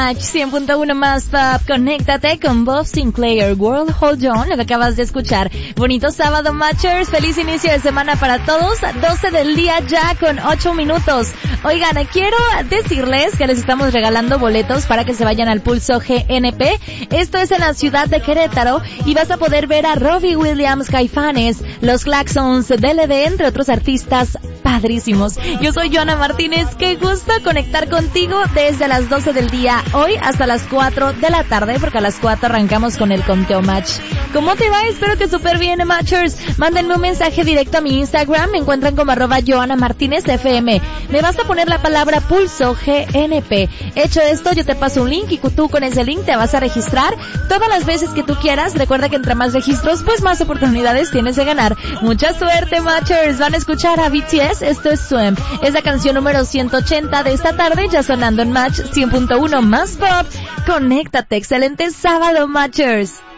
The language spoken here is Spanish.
Match 100.1 más Pop. Conéctate con Bob Sinclair, World Hold On, lo que acabas de escuchar. Bonito sábado, Matchers. Feliz inicio de semana para todos. 12 del día ya con 8 minutos. Oigan, quiero decirles que les estamos regalando boletos para que se vayan al Pulso GNP. Esto es en la ciudad de Querétaro y vas a poder ver a Robbie Williams, Caifanes, Los Claxons, DLD, entre otros artistas padrísimos. Yo soy Joana Martínez. Qué gusto conectar contigo desde las 12 del día hoy hasta las 4 de la tarde, porque a las 4 arrancamos con el conteo Match. ¿Cómo te va? Espero que súper bien, Matchers. Mándenme un mensaje directo a mi Instagram. Me encuentran como @JoanaMartínezFM. Me vas a poner la palabra Pulso GNP. Hecho esto, yo te paso un link y tú con ese link te vas a registrar todas las veces que tú quieras. Recuerda que entre más registros, pues más oportunidades tienes de ganar. Mucha suerte, Matchers. Van a escuchar a BTS. Esto es Swim. Es la canción número 180 de esta tarde, ya sonando en Match 100.1 más Pop. Conéctate. Excelente sábado, Matchers.